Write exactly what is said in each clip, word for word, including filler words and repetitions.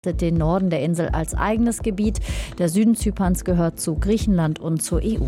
den Norden der Insel als eigenes Gebiet. Der Süden Zyperns gehört zu Griechenland und zur E U.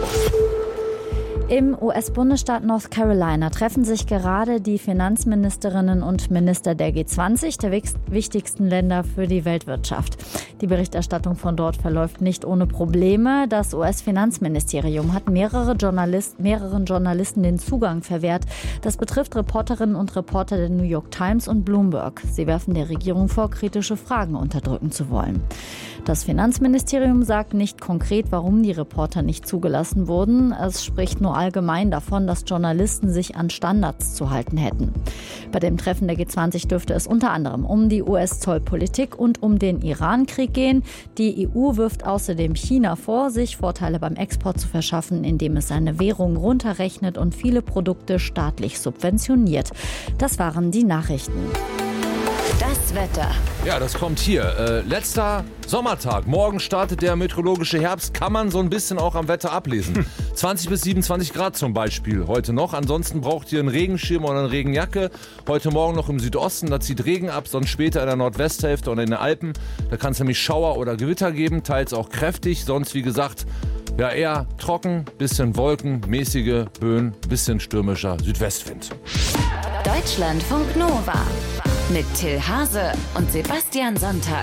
Im U S-Bundesstaat North Carolina treffen sich gerade die Finanzministerinnen und Minister der G zwanzig, der wichtigsten Länder für die Weltwirtschaft. Die Berichterstattung von dort verläuft nicht ohne Probleme. Das U S-Finanzministerium hat mehrere Journalist, mehreren Journalisten den Zugang verwehrt. Das betrifft Reporterinnen und Reporter der New York Times und Bloomberg. Sie werfen der Regierung vor, kritische Fragen unterdrücken zu wollen. Das Finanzministerium sagt nicht konkret, warum die Reporter nicht zugelassen wurden. Es spricht nur allgemein davon, dass Journalisten sich an Standards zu halten hätten. Bei dem Treffen der G zwanzig dürfte es unter anderem um die U S-Zollpolitik und um den Iran-Krieg gehen. Die E U wirft außerdem China vor, sich Vorteile beim Export zu verschaffen, indem es seine Währung runterrechnet und viele Produkte staatlich subventioniert. Das waren die Nachrichten. Das Wetter. Ja, das kommt hier. Äh, letzter Sommertag. Morgen startet der meteorologische Herbst. Kann man so ein bisschen auch am Wetter ablesen. zwanzig bis siebenundzwanzig Grad zum Beispiel heute noch. Ansonsten braucht ihr einen Regenschirm oder eine Regenjacke. Heute Morgen noch im Südosten, da zieht Regen ab. Sonst später in der Nordwesthälfte oder in den Alpen. Da kann es nämlich Schauer oder Gewitter geben. Teils auch kräftig. Sonst, wie gesagt, ja eher trocken, bisschen Wolken, mäßige Böen, bisschen stürmischer Südwestwind. Deutschlandfunk Nova mit Till Hase und Sebastian Sonntag.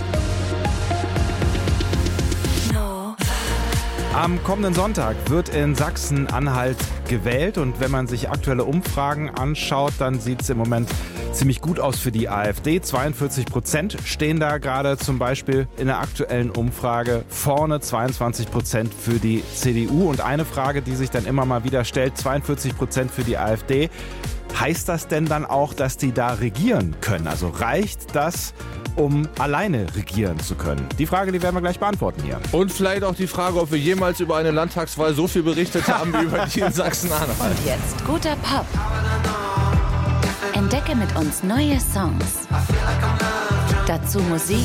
Am kommenden Sonntag wird in Sachsen-Anhalt gewählt und wenn man sich aktuelle Umfragen anschaut, dann sieht es im Moment ziemlich gut aus für die AfD. zweiundvierzig Prozent stehen da gerade zum Beispiel in der aktuellen Umfrage vorne, zweiundzwanzig Prozent für die C D U. Und eine Frage, die sich dann immer mal wieder stellt, zweiundvierzig Prozent für die AfD. Heißt das denn dann auch, dass die da regieren können? Also reicht das, um alleine regieren zu können? Die Frage, die werden wir gleich beantworten hier. Und vielleicht auch die Frage, ob wir jemals über eine Landtagswahl so viel berichtet haben wie über die in Sachsen-Anhalt. Und jetzt guter Pop. Entdecke mit uns neue Songs. Dazu Musik,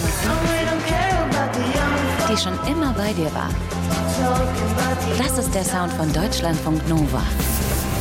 die schon immer bei dir war. Das ist der Sound von Deutschlandfunk Nova.